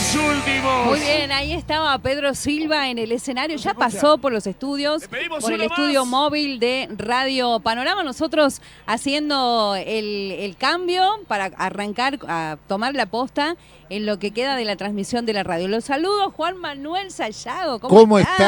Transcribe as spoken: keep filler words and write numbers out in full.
los últimos. Muy bien, ahí estaba Pedro Silva en el escenario, ya pasó por los estudios, por el estudio más. móvil de Radio Panorama, nosotros haciendo el, el cambio para arrancar a tomar la posta en lo que queda de la transmisión de la radio. Los saludo, Juan Manuel Sayago, ¿cómo, ¿Cómo está? está?